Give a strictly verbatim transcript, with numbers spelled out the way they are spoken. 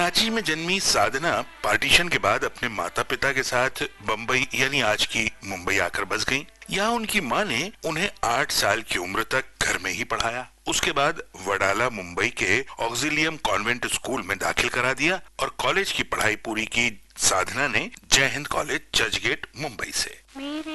कराची में जन्मी साधना पार्टीशन के बाद अपने माता पिता के साथ बम्बई यानी आज की मुंबई आकर बस गईं। यहाँ उनकी माँ ने उन्हें आठ साल की उम्र तक घर में ही पढ़ाया। उसके बाद वडाला मुंबई के ऑक्सिलियम कॉन्वेंट स्कूल में दाखिल करा दिया और कॉलेज की पढ़ाई पूरी की साधना ने जय हिंद कॉलेज चर्चगेट मुंबई से।